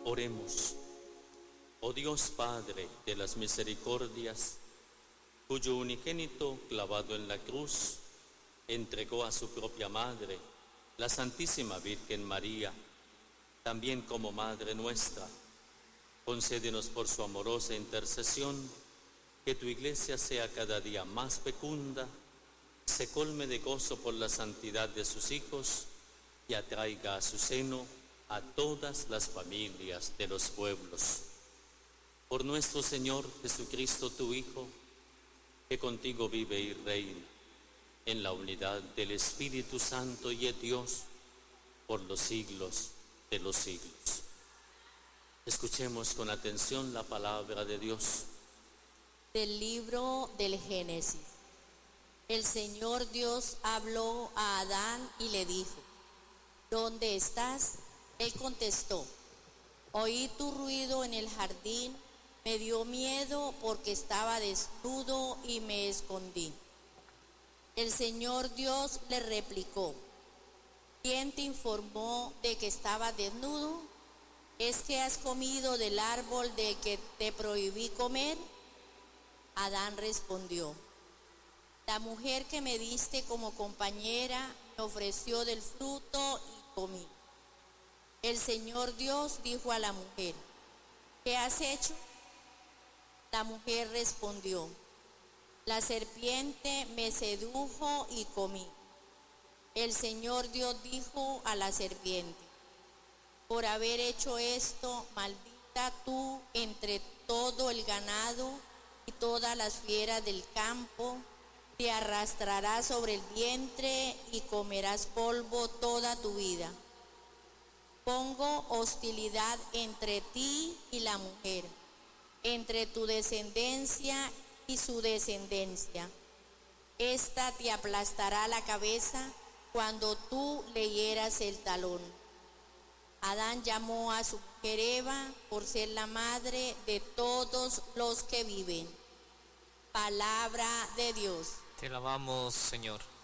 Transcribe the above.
Oremos. Oh Dios Padre de las misericordias, cuyo unigénito clavado en la cruz entregó a su propia madre, la Santísima Virgen María, también como Madre nuestra, concédenos por su amorosa intercesión que tu Iglesia sea cada día más fecunda, se colme de gozo por la santidad de sus hijos y atraiga a su seno a todas las familias de los pueblos. Por nuestro Señor Jesucristo, tu Hijo, que contigo vive y reina en la unidad del Espíritu Santo y es Dios por los siglos de los siglos. Escuchemos con atención la palabra de Dios. Del libro del Génesis. El Señor Dios habló a Adán y le dijo: ¿Dónde estás? Él contestó: oí tu ruido en el jardín, me dio miedo porque estaba desnudo y me escondí. El Señor Dios le replicó: ¿quién te informó de que estaba desnudo? ¿Es que has comido del árbol de que te prohibí comer? Adán respondió: la mujer que me diste como compañera me ofreció del fruto y comí. El Señor Dios dijo a la mujer: ¿qué has hecho? La mujer respondió: la serpiente me sedujo y comí. El Señor Dios dijo a la serpiente: por haber hecho esto, maldita tú entre todo el ganado y todas las fieras del campo, te arrastrarás sobre el vientre y comerás polvo toda tu vida. Pongo hostilidad entre ti y la mujer, entre tu descendencia y su descendencia. Esta te aplastará la cabeza cuando tú le hieras el talón. Adán llamó a su mujer Eva por ser la madre de todos los que viven. Palabra de Dios. Te alabamos, Señor.